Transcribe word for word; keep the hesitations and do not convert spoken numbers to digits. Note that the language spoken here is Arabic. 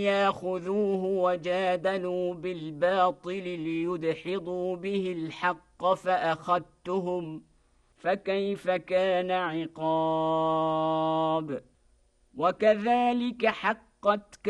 ياخذوه وجادلوا بالباطل ليدحضوا به الحق فأخذتهم فكيف كان عقاب وكذلك حقت